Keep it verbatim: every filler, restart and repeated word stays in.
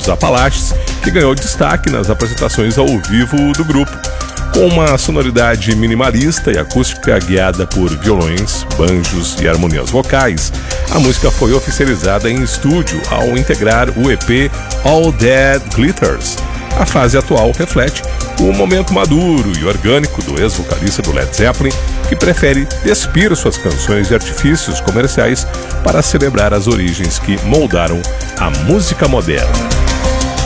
dos Apalaches, que ganhou destaque nas apresentações ao vivo do grupo. Com uma sonoridade minimalista e acústica guiada por violões, banjos e harmonias vocais, a música foi oficializada em estúdio ao integrar o E P All That Glitters. A fase atual reflete o momento maduro e orgânico do ex-vocalista do Led Zeppelin, que prefere despir suas canções de artifícios comerciais para celebrar as origens que moldaram a música moderna.